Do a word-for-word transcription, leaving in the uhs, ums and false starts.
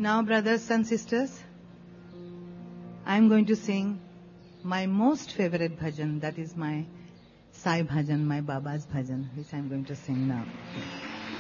Now, brothers and sisters, I am going to sing my most favorite bhajan, that is my Sai bhajan, my Baba's bhajan, which I am going to sing now.